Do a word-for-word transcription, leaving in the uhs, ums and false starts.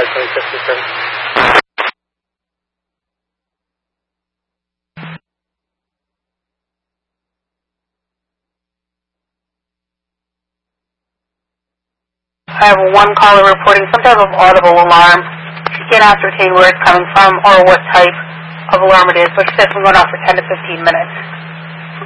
five twenty-six return. I have one caller reporting some type of audible alarm. She can't ascertain where it's coming from or what type of alarm it is, but she says it's been going on for ten to fifteen minutes.